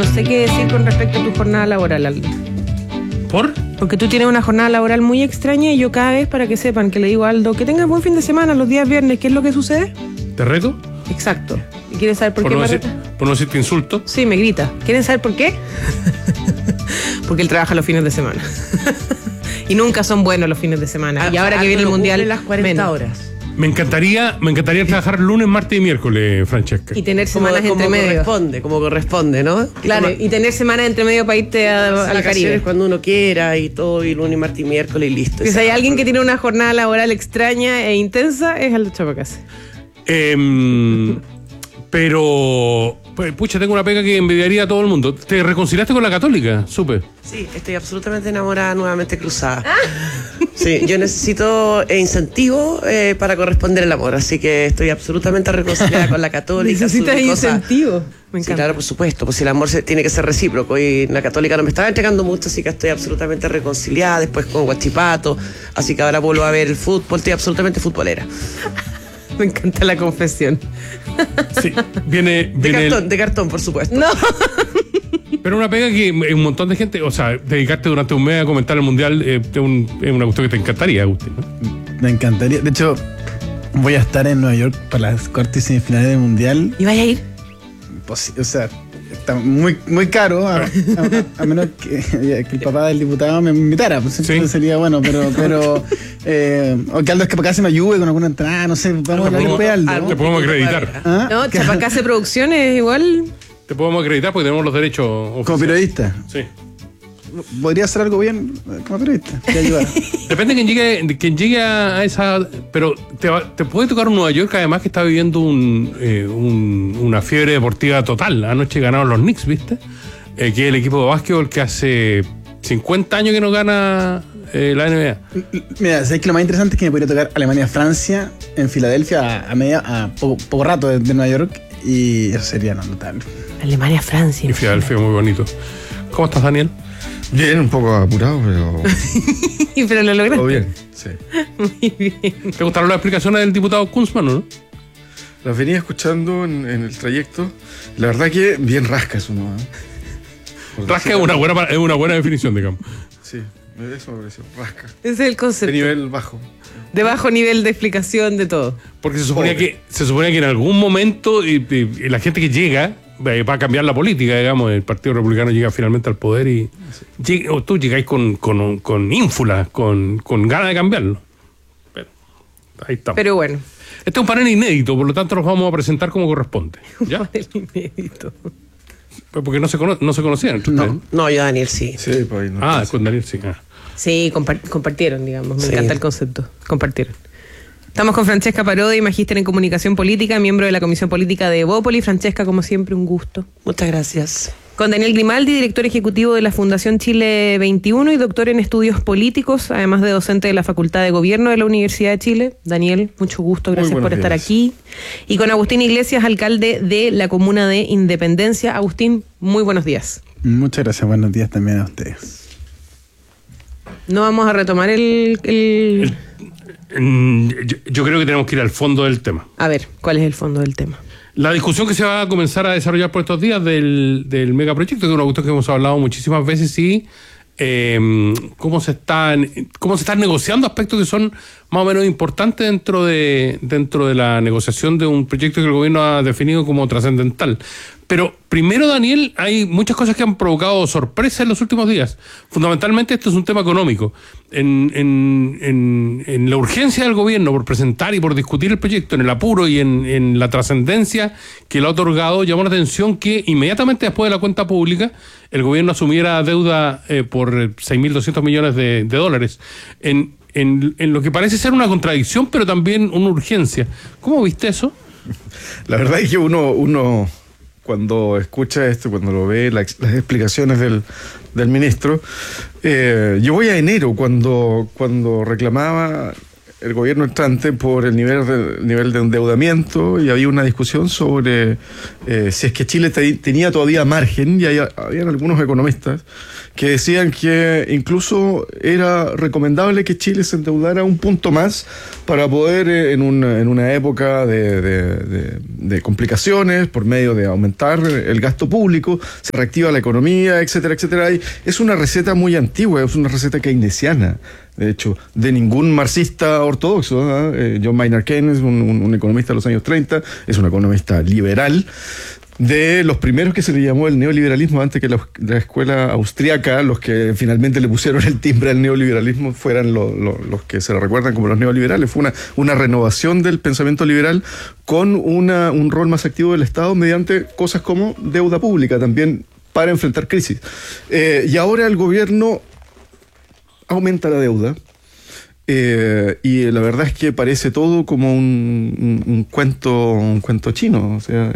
No sé qué decir con respecto a tu jornada laboral, Aldo. ¿Por? Porque tú tienes una jornada laboral muy extraña y yo cada vez, para que sepan, que le digo a Aldo, que tengas buen fin de semana los días viernes, ¿qué es lo que sucede? ¿Te reto? Exacto. ¿Y quieres saber por qué no me decir, reta? por no decirte insulto. Sí, me grita. ¿Quieren saber por qué? Porque él trabaja los fines de semana. Y nunca son buenos los fines de semana. Y ahora que viene el mundial, las 40 menos. horas. Me encantaría trabajar lunes, martes y miércoles, Francesca. Y tener semanas entre medio. Como corresponde, ¿no? Claro, y tener semanas entre medio para irte al Caribe. Cuando uno quiera y todo, y lunes, martes y miércoles y listo. Si hay alguien que tiene una jornada laboral extraña e intensa, es Aldo Chapacase. Pero, pues, pucha, tengo una pega que envidiaría a todo el mundo. ¿Te reconciliaste con la Católica? Supe. Sí, estoy absolutamente enamorada, nuevamente cruzada. Sí, yo necesito incentivo para corresponder el amor, así que estoy absolutamente reconciliada con la Católica. ¿Necesitas incentivo? Me encanta. Sí, claro, por supuesto, pues si el amor tiene que ser recíproco y la Católica no me estaba entregando mucho, así que estoy absolutamente reconciliada, después con Huachipato, así que ahora vuelvo a ver el fútbol, estoy absolutamente futbolera. Me encanta la confesión. Sí, viene De cartón, por supuesto. No. Pero una pega que un montón de gente, o sea, dedicarte durante un mes a comentar el mundial es una cuestión que te encantaría, Agustín, ¿no? Me encantaría. De hecho, voy a estar en Nueva York para las cuartas y semifinales del mundial. ¿Y vaya a ir? Pues, o sea, está muy, muy caro, a menos que el papá del diputado me invitara. Pues Sí. entonces sería bueno, pero o que Aldo Chapacase me ayude con alguna entrada, no sé, vamos a hablar después de Aldo. Te podemos acreditar. ¿Ah? No, Chapacase Producciones igual. Te podemos acreditar porque tenemos los derechos oficiales. Como periodista. Sí. Podría hacer algo bien como periodista, te ayudar. Depende de quien llegue a esa. Pero te puede tocar un Nueva York, además que está viviendo una fiebre deportiva total. Anoche ganaron los Knicks, ¿viste? Que es el equipo de básquetbol que hace 50 años que no gana la NBA. Mira, sabes que lo más interesante es que me podría tocar Alemania-Francia en Filadelfia a poco rato de Nueva York, y eso sería notable. Alemania-Francia. Y Filadelfia, muy bonito. ¿Cómo estás, Daniel? Bien, un poco apurado, pero Pero lo lograste. todo bien, sí. Muy bien. ¿Te gustaron las explicaciones del diputado Kunzman, no? Las venía escuchando en el trayecto. La verdad que bien rascas uno, ¿eh? Por Rasca decir- es una buena definición, digamos. Sí, eso me pareció, rasca. Ese es el De concepto. nivel bajo. De bajo nivel de explicación de todo. Porque se suponía que en algún momento y la gente que llega va a cambiar la política, digamos. El Partido Republicano llega finalmente al poder y o tú llegáis con ínfulas, con ganas de cambiarlo. Pero ahí estamos. Pero bueno. Este es un panel inédito, por lo tanto los vamos a presentar como corresponde. ¿Ya? El inédito. Porque no se conocían entre ustedes. No, yo Daniel sí. Sí, pues ahí no. Ah, con Daniel sí. Sí, compartieron, digamos. Me Sí. encanta el concepto. Compartieron. Estamos con Francesca Parodi, magíster en comunicación política, miembro de la Comisión Política de Evópoli. Francesca, como siempre, un gusto. Muchas gracias. Con Daniel Grimaldi, director ejecutivo de la Fundación Chile 21 y doctor en estudios políticos, además de docente de la Facultad de Gobierno de la Universidad de Chile. Daniel, mucho gusto, gracias por buenos estar días. aquí. Y con Agustín Iglesias, alcalde de la comuna de Independencia. Agustín, muy buenos días. Muchas gracias, buenos días también a ustedes. No vamos a retomar Yo creo que tenemos que ir al fondo del tema. A ver, ¿cuál es el fondo del tema? La discusión que se va a comenzar a desarrollar por estos días del megaproyecto, que es una cuestión que hemos hablado muchísimas veces, y cómo se están negociando aspectos que son más o menos importantes dentro de la negociación de un proyecto que el gobierno ha definido como trascendental. Pero primero, Daniel, hay muchas cosas que han provocado sorpresa en los últimos días. Fundamentalmente esto es un tema económico. En la urgencia del gobierno por presentar y por discutir el proyecto, en el apuro y en la trascendencia que le ha otorgado, llamó la atención que inmediatamente después de la cuenta pública el gobierno asumiera deuda por 6.200 millones de dólares. En lo que parece ser una contradicción, pero también una urgencia. ¿Cómo viste eso? La verdad es que uno cuando escucha esto, cuando lo ve, las explicaciones del ministro, yo voy a enero, cuando reclamaba el gobierno entrante por el nivel de endeudamiento, y había una discusión sobre si es que Chile tenía todavía margen, y habían algunos economistas que decían que incluso era recomendable que Chile se endeudara un punto más para poder, en una época de complicaciones, por medio de aumentar el gasto público, se reactiva la economía, etcétera, etcétera. Y es una receta muy antigua, es una receta keynesiana, de hecho, de ningún marxista ortodoxo. John Maynard Keynes, un economista de los años 30, es un economista liberal, de los primeros que se le llamó el neoliberalismo antes que la escuela austriaca. Los que finalmente le pusieron el timbre al neoliberalismo fueran los que se le recuerdan como los neoliberales. Fue una renovación del pensamiento liberal con un rol más activo del Estado mediante cosas como deuda pública también para enfrentar crisis. Y ahora el gobierno aumenta la deuda. Y la verdad es que parece todo como un cuento chino. O sea,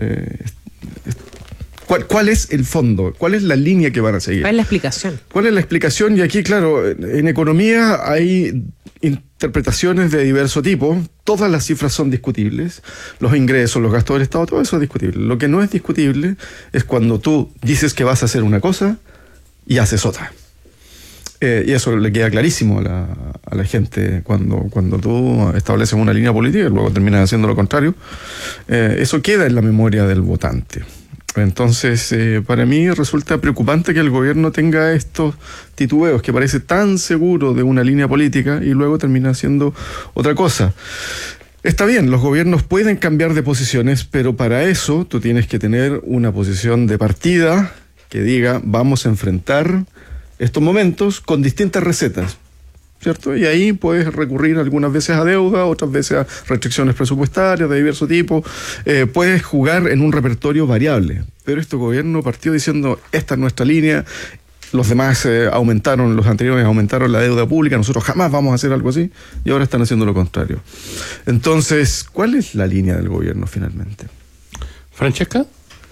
¿cuál es el fondo? ¿Cuál es la línea que van a seguir? ¿Cuál es la explicación? ¿Cuál es la explicación? Y aquí, claro, en economía hay interpretaciones de diverso tipo. Todas las cifras son discutibles. Los ingresos, los gastos del Estado, todo eso es discutible. Lo que no es discutible es cuando tú dices que vas a hacer una cosa y haces otra. Y eso le queda clarísimo a la gente cuando tú estableces una línea política y luego terminas haciendo lo contrario. Eso queda en la memoria del votante. Entonces, para mí resulta preocupante que el gobierno tenga estos titubeos, que parece tan seguro de una línea política y luego termina haciendo otra cosa. Está bien, los gobiernos pueden cambiar de posiciones, pero para eso tú tienes que tener una posición de partida que diga: vamos a enfrentar estos momentos con distintas recetas, ¿cierto? Y ahí puedes recurrir algunas veces a deuda, otras veces a restricciones presupuestarias de diverso tipo. Puedes jugar en un repertorio variable. Pero este gobierno partió diciendo: esta es nuestra línea. Los demás los anteriores aumentaron la deuda pública, nosotros jamás vamos a hacer algo así, y ahora están haciendo lo contrario. Entonces, ¿cuál es la línea del gobierno finalmente? ¿Francesca?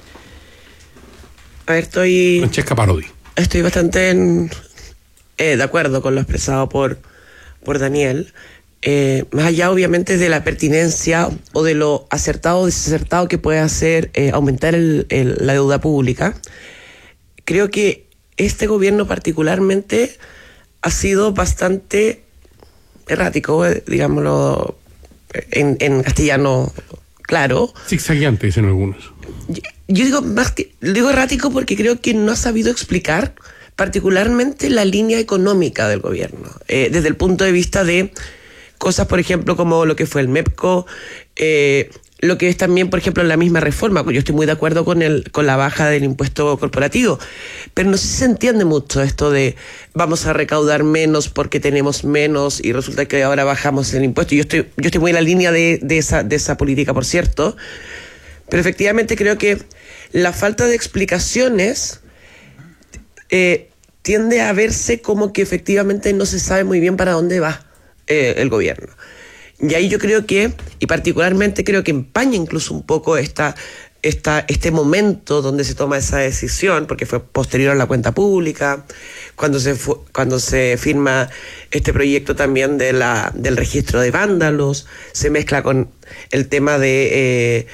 A ver, Francesca Parodi. Estoy bastante de acuerdo con lo expresado por Daniel. Más allá, obviamente, de la pertinencia o de lo acertado o desacertado que puede hacer aumentar la deuda pública, creo que este gobierno particularmente ha sido bastante errático, digámoslo en castellano claro. Zigzagueante, dicen algunos. Yo digo errático porque creo que no ha sabido explicar particularmente la línea económica del gobierno, desde el punto de vista de cosas, por ejemplo, como lo que fue el MEPCO, lo que es también, por ejemplo, la misma reforma. Yo estoy muy de acuerdo con la baja del impuesto corporativo, pero no sé si se entiende mucho esto de vamos a recaudar menos porque tenemos menos y resulta que ahora bajamos el impuesto. Yo estoy muy en la línea de esa política, por cierto, pero efectivamente creo que la falta de explicaciones tiende a verse como que efectivamente no se sabe muy bien para dónde va el gobierno. Y ahí yo creo que, y particularmente creo que empaña incluso un poco este momento donde se toma esa decisión, porque fue posterior a la cuenta pública, cuando se firma este proyecto también del registro de vándalos, se mezcla con el tema el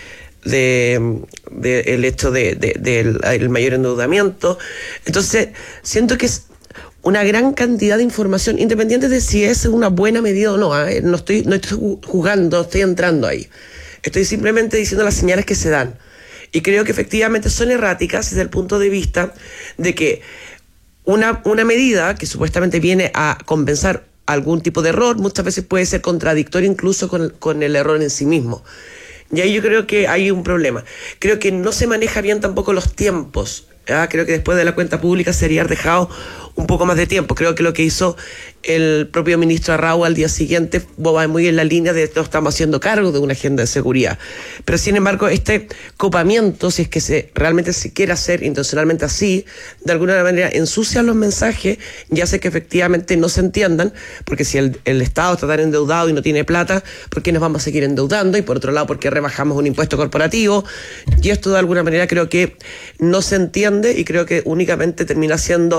hecho del mayor endeudamiento. Entonces, siento que es una gran cantidad de información, independiente de si es una buena medida o no. No estoy jugando, estoy entrando ahí. Estoy simplemente diciendo las señales que se dan. Y creo que efectivamente son erráticas desde el punto de vista de que una medida que supuestamente viene a compensar algún tipo de error, muchas veces puede ser contradictorio incluso con el error en sí mismo. Y ahí yo creo que hay un problema. Creo que no se maneja bien tampoco los tiempos. Creo que después de la cuenta pública sería haber dejado un poco más de tiempo. Creo que lo que hizo el propio ministro Arrau al día siguiente va muy en la línea de no estamos haciendo cargo de una agenda de seguridad. Pero sin embargo, este copamiento, si es que realmente se quiere hacer intencionalmente así, de alguna manera ensucia los mensajes y hace que efectivamente no se entiendan, porque si el Estado está tan endeudado y no tiene plata, ¿por qué nos vamos a seguir endeudando? Y por otro lado, ¿por qué rebajamos un impuesto corporativo? Y esto de alguna manera creo que no se entiende y creo que únicamente termina siendo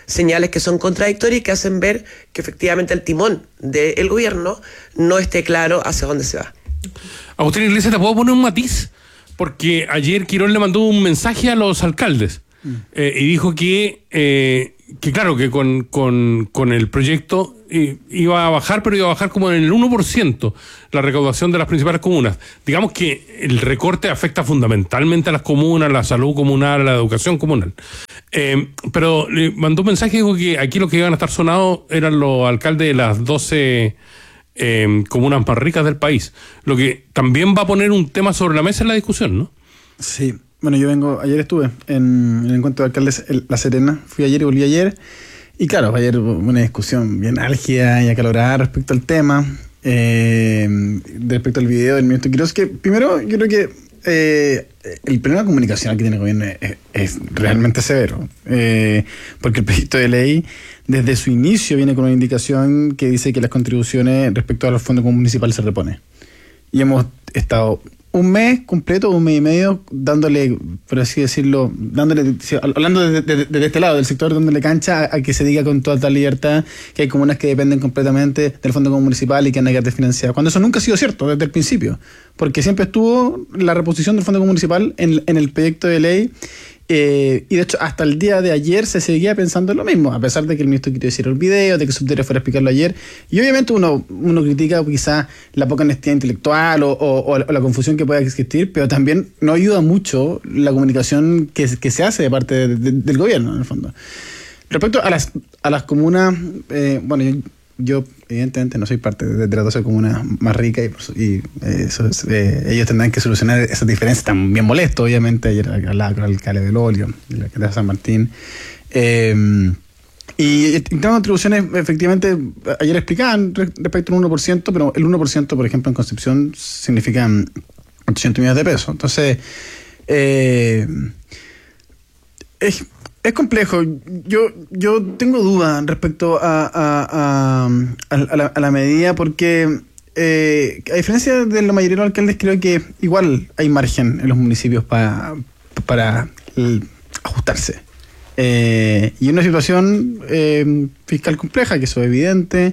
señales que son contradictorias y que hacen ver que efectivamente el timón del gobierno no esté claro hacia dónde se va. Agustín Iglesias, ¿te puedo poner un matiz? Porque ayer Quirón le mandó un mensaje a los alcaldes y dijo que claro, que con el proyecto iba a bajar, pero iba a bajar como en el 1% la recaudación de las principales comunas. Digamos que el recorte afecta fundamentalmente a las comunas, a la salud comunal, a la educación comunal. Pero le mandó un mensaje y dijo que aquí los que iban a estar sonados eran los alcaldes de las 12 comunas más ricas del país. Lo que también va a poner un tema sobre la mesa en la discusión, ¿no? Sí. Bueno, ayer estuve en el encuentro de alcaldes La Serena, fui ayer y volví ayer, y claro, ayer hubo una discusión bien álgida y acalorada respecto al tema, respecto al video del ministro Quirós, que primero yo creo que el problema comunicacional que tiene el gobierno es realmente severo, porque el proyecto de ley desde su inicio viene con una indicación que dice que las contribuciones respecto a los fondos municipales se repone, y hemos estado un mes completo, un mes y medio, dándole, por así decirlo, hablando desde este lado, del sector, dándole cancha a que se diga con toda libertad que hay comunas que dependen completamente del Fondo Común Municipal y que han de quedar desfinanciadas. Cuando eso nunca ha sido cierto desde el principio, porque siempre estuvo la reposición del Fondo Común Municipal en el proyecto de ley. Y de hecho hasta el día de ayer se seguía pensando en lo mismo, a pesar de que el ministro quería decir el video, de que Subdere fuera a explicarlo ayer, y obviamente uno critica quizás la poca honestidad intelectual o la confusión que pueda existir, pero también no ayuda mucho la comunicación que se hace de parte del gobierno, en el fondo. Respecto a las comunas, bueno, yo evidentemente no soy parte de las 12 comunas más ricas y ellos tendrán que solucionar esas diferencias tan bien molestas, obviamente. Ayer hablaba con el alcalde del Olio, el alcalde de San Martín. Y en temas de contribuciones, efectivamente, ayer explicaban respecto al 1%, pero el 1%, por ejemplo, en Concepción significa 800 millones de pesos. Entonces, es complejo. Yo tengo dudas respecto a la medida porque, a diferencia de la mayoría de los alcaldes, creo que igual hay margen en los municipios para ajustarse. Y una situación fiscal compleja, que eso es evidente.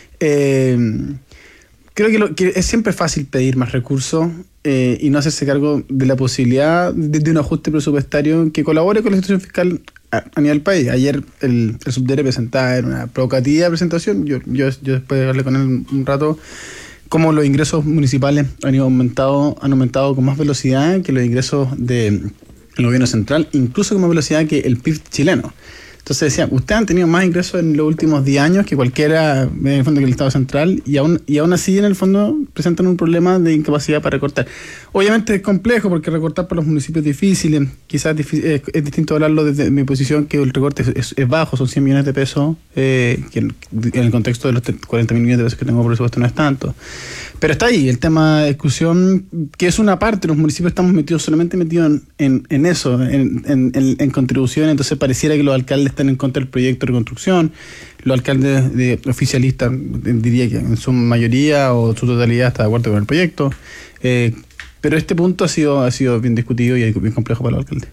Creo que es siempre fácil pedir más recursos y no hacerse cargo de la posibilidad de un ajuste presupuestario que colabore con la situación fiscal a nivel país. Ayer el Subdere presentaba en una provocativa presentación, yo después de hablar con él un rato, cómo los ingresos municipales han aumentado con más velocidad que los ingresos del gobierno central, incluso con más velocidad que el PIB chileno. Entonces decía, ustedes han tenido más ingresos en los últimos 10 años que cualquiera, en el fondo, que el Estado central, y aún así, en el fondo, presentan un problema de incapacidad para recortar. Obviamente es complejo, porque recortar para los municipios es difícil, quizás es distinto hablarlo desde mi posición, que el recorte es bajo, son 100 millones de pesos, que en el contexto de los 40 mil millones de pesos que tengo por supuesto no es tanto. Pero está ahí el tema de discusión, que es una parte. Los municipios estamos solamente metidos en eso, en contribución. Entonces pareciera que los alcaldes están en contra del proyecto de reconstrucción. Los alcaldes oficialistas, diría que en su mayoría o su totalidad está de acuerdo con el proyecto. Pero este punto ha sido bien discutido y bien complejo para los alcaldes.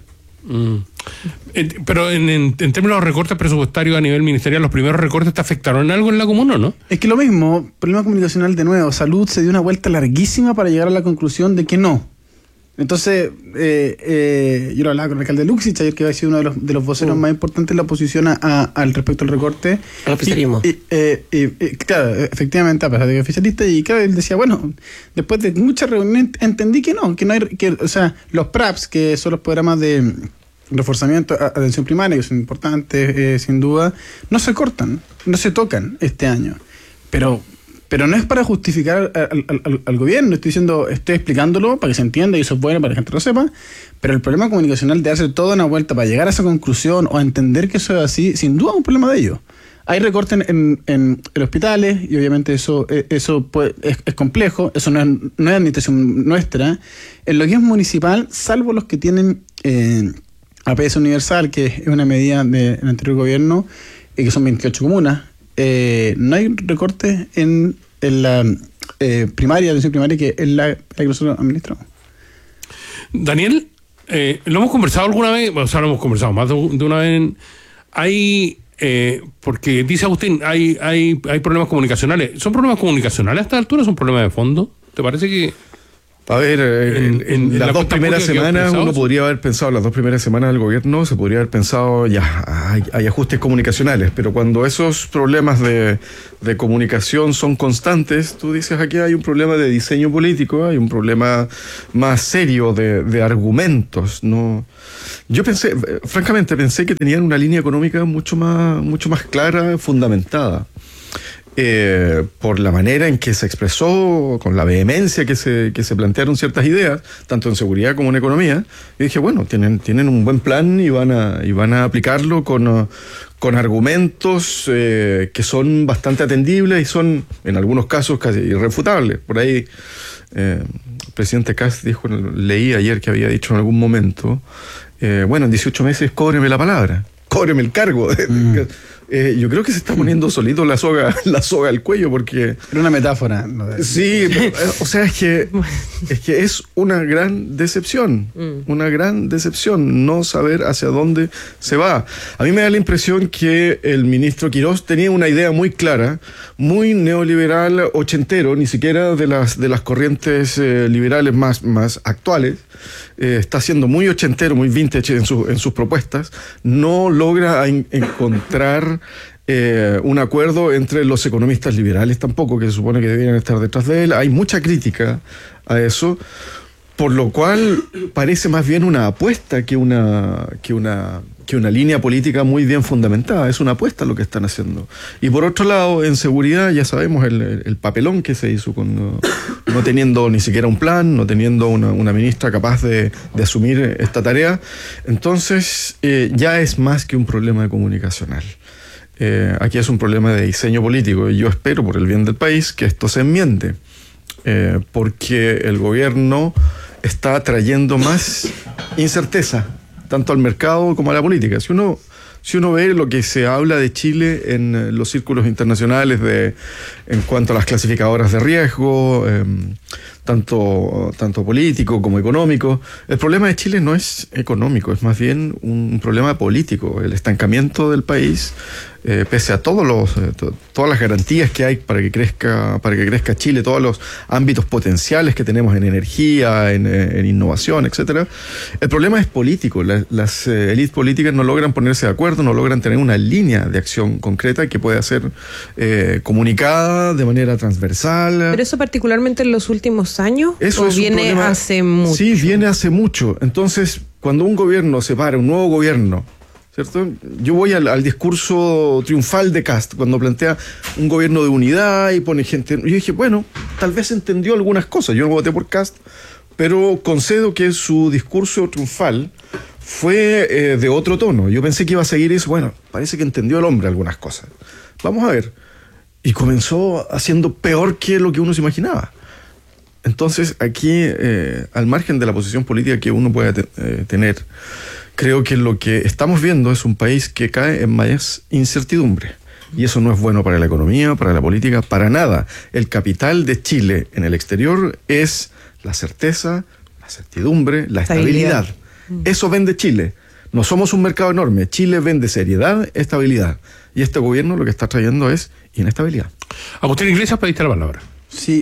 Pero en términos de recortes presupuestarios a nivel ministerial, ¿los primeros recortes te afectaron en algo en la comuna o no? Es que lo mismo, problema comunicacional de nuevo. Salud se dio una vuelta larguísima para llegar a la conclusión de que no. Entonces, yo lo hablaba con el alcalde Luxich ayer, que ha sido uno de los voceros más importantes de la oposición al respecto al recorte. Al oficialismo. Claro, efectivamente, a pesar de que es oficialista, y claro, él decía, bueno, después de muchas reuniones entendí que no hay, o sea, los PRAPs, que son los programas de reforzamiento a atención primaria, que son importantes, sin duda, no se cortan, no se tocan este año. Pero no es para justificar al gobierno, estoy explicándolo para que se entienda, y eso es bueno para que la gente lo sepa, pero el problema comunicacional de hacer toda una vuelta para llegar a esa conclusión o a entender que eso es así, sin duda es un problema de ellos. Hay recortes en hospitales y obviamente eso es complejo, eso no es administración nuestra. En lo que es municipal, salvo los que tienen APS universal, que es una medida del anterior gobierno, que son 28 comunas, no hay recortes en la atención primaria, que es la que nosotros administramos. Daniel, ¿lo hemos conversado alguna vez? O sea, lo hemos conversado más de una vez. Porque dice Agustín, hay problemas comunicacionales. ¿Son problemas comunicacionales a esta altura o son problemas de fondo? ¿Te parece que...? A ver, en las dos primeras semanas uno podría haber pensado, las 2 primeras semanas del gobierno se podría haber pensado, ya, hay ajustes comunicacionales, pero cuando esos problemas de comunicación son constantes, tú dices, aquí hay un problema de diseño político, hay un problema más serio de argumentos, ¿no? Yo francamente pensé que tenían una línea económica mucho más clara, fundamentada. Por la manera en que se expresó, con la vehemencia que se plantearon ciertas ideas, tanto en seguridad como en economía, y dije, bueno, tienen un buen plan y van a aplicarlo con argumentos que son bastante atendibles y son, en algunos casos, casi irrefutables. Por ahí, el presidente Kast leí ayer que había dicho en algún momento, bueno, en 18 meses cóbreme la palabra, cóbreme el cargo. Yo creo que se está poniendo solito la soga al cuello, porque... Era una metáfora. Sí, o sea, es que es una gran decepción, no saber hacia dónde se va. A mí me da la impresión que el ministro Quirós tenía una idea muy clara, muy neoliberal, ochentero, ni siquiera de las corrientes liberales más actuales. Está siendo muy ochentero, muy vintage en sus propuestas. No logra encontrar un acuerdo entre los economistas liberales tampoco, que se supone que deberían estar detrás de él. Hay mucha crítica a eso, por lo cual parece más bien una apuesta que una línea política muy bien fundamentada. Es una apuesta lo que están haciendo. Y por otro lado, en seguridad ya sabemos el papelón que se hizo con no teniendo ni siquiera un plan, no teniendo una ministra capaz de asumir esta tarea. Entonces ya es más que un problema comunicacional. Aquí es un problema de diseño político, y yo espero, por el bien del país, que esto se enmiende, porque el gobierno está trayendo más incerteza tanto al mercado como a la política. Si uno ve lo que se habla de Chile en los círculos internacionales en cuanto a las clasificadoras de riesgo, tanto político como económico, el problema de Chile no es económico, es más bien un problema político. El estancamiento del país, pese a todas las garantías que hay para que crezca Chile, todos los ámbitos potenciales que tenemos en energía, en innovación, etcétera. El problema es político. Las élites políticas no logran ponerse de acuerdo, no logran tener una línea de acción concreta que pueda ser comunicada de manera transversal. Pero eso particularmente en los últimos años, eso ¿o es viene hace mucho? Sí, viene hace mucho. Entonces, cuando un gobierno se para, un nuevo gobierno, ¿cierto? Yo voy al discurso triunfal de Kast, cuando plantea un gobierno de unidad y pone gente... Yo dije, bueno, tal vez entendió algunas cosas. Yo no voté por Kast, pero concedo que su discurso triunfal fue de otro tono. Yo pensé que iba a seguir eso. Bueno, parece que entendió el hombre algunas cosas. Vamos a ver. Y comenzó haciendo peor que lo que uno se imaginaba. Entonces, aquí, al margen de la posición política que uno pueda tener, creo que lo que estamos viendo es un país que cae en más incertidumbre. Y eso no es bueno para la economía, para la política, para nada. El capital de Chile en el exterior es la certeza, la certidumbre, la estabilidad. Eso vende Chile. No somos un mercado enorme. Chile vende seriedad, estabilidad. Y este gobierno lo que está trayendo es inestabilidad. Agustín Iglesias, pediste la palabra. Sí.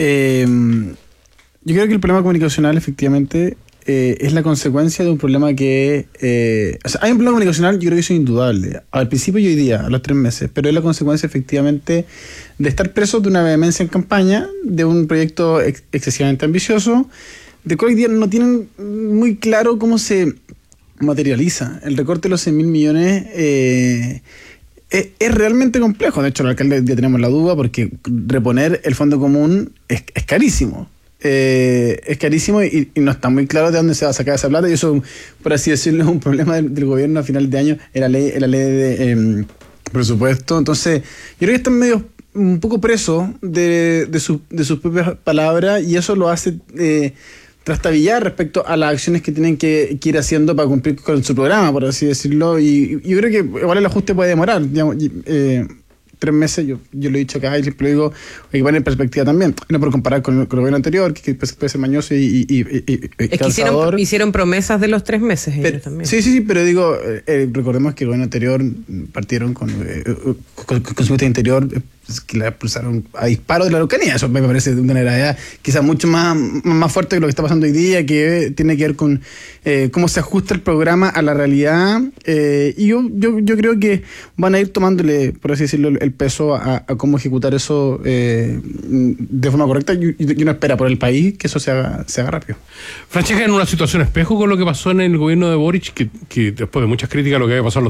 Yo creo que el problema comunicacional, efectivamente, es la consecuencia de un problema que... o sea, hay un problema comunicacional, yo creo que eso es indudable. Al principio y hoy día, a los 3 meses. Pero es la consecuencia, efectivamente, de estar presos de una vehemencia en campaña, de un proyecto excesivamente ambicioso, de que hoy día no tienen muy claro cómo se materializa. El recorte de los 100.000 millones... es realmente complejo. De hecho, el alcalde ya tenemos la duda, porque reponer el fondo común es carísimo. Es carísimo y no está muy claro de dónde se va a sacar esa plata, y eso, por así decirlo, es un problema del gobierno a final de año en la ley de presupuesto. Entonces, yo creo que están medio un poco presos de sus propias palabras, y eso lo hace trastabillar respecto a las acciones que tienen que ir haciendo para cumplir con su programa, por así decirlo. Y yo creo que igual el ajuste puede demorar, digamos, 3 meses, yo lo he dicho acá y siempre lo digo, hay que poner en perspectiva también. No por comparar con el gobierno anterior, que puede ser mañoso y es cansador. que hicieron promesas de los 3 meses ellos también. Sí, pero digo, recordemos que el gobierno anterior partieron con su ministro interior que la pulsaron a disparo de la Araucanía. Eso me parece de una gravedad quizás mucho más fuerte que lo que está pasando hoy día, que tiene que ver con cómo se ajusta el programa a la realidad. Y yo creo que van a ir tomándole, por así decirlo, el peso a cómo ejecutar eso de forma correcta, y uno espera por el país que eso se haga rápido. Francesca, en una situación espejo con lo que pasó en el gobierno de Boric, que después de muchas críticas lo que había pasado